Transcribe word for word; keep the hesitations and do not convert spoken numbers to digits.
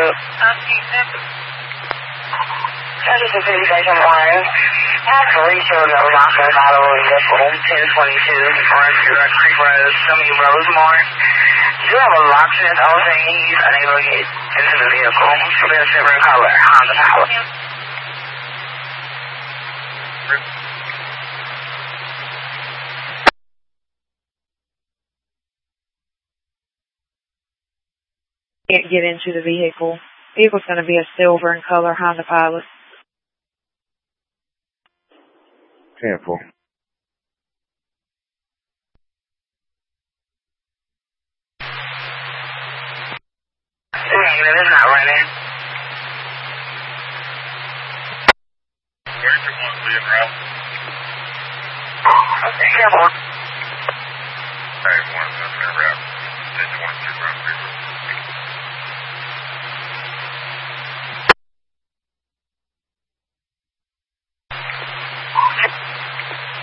Service City Station one. Actually, showed up Rockland Hollywood vehicle ten twenty-two on Creek Road, Summy Rosemore. You have a locksmith all saying he's unable to get into the vehicle. Should be a silver color Honda Pilot. Can't get into the vehicle. Vehicle's going to be a silver in color Honda Pilot. Careful. Negative, it's not running. Where's your one being route? Okay, careful.